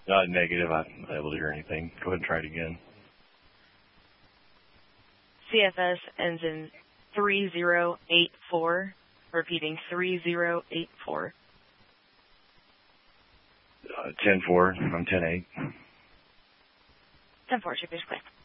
Negative. I'm not able to hear anything. Go ahead and try it again. CFS ends in 3084. Repeating 3084. 10-4. I'm 10-8. 10-4, chip is clear.